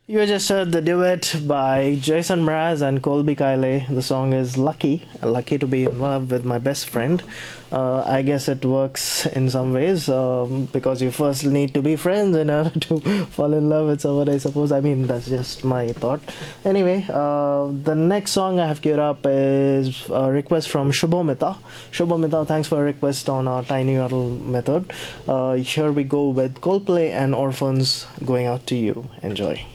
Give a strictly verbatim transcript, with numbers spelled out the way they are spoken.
You just heard the duet by Jason Mraz and Colby Kylie. The song is Lucky, Lucky to be in love with my best friend. Uh, I guess it works in some ways um, because you first need to be friends in order to fall in love with someone, I suppose. I mean, that's just my thought. Anyway, uh, the next song I have queued up is a request from Shubhomita. Shubhomita, thanks for a request on our Tiny Huddle method. Uh, here we go with Coldplay and Orphans going out to you. Enjoy.